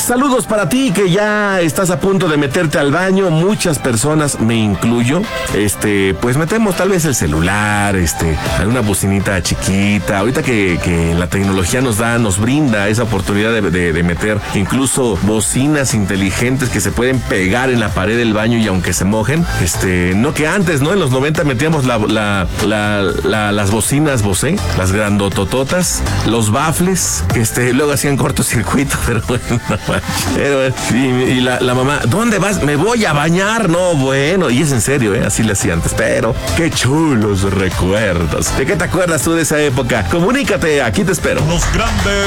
saludos para ti que ya estás a punto de meterte al baño. Muchas personas, me incluyo, pues metemos tal vez el celular, alguna bocinita chiquita. Ahorita que la tecnología nos brinda esa oportunidad de meter incluso bocinas inteligentes que se pueden pegar en la pared del baño y aunque se mojen, no que antes, ¿no? En los 90 metíamos las bocinas Bose, las grandotototas, los bafles, que luego hacían cortocircuito, pero bueno, y la mamá, ¿dónde vas? Me voy a bañar. No, bueno, y es en serio, así le hacía antes, pero qué chulos recuerdos. ¿De qué te acuerdas tú de esa época? Comunícate, aquí te espero. Los grandes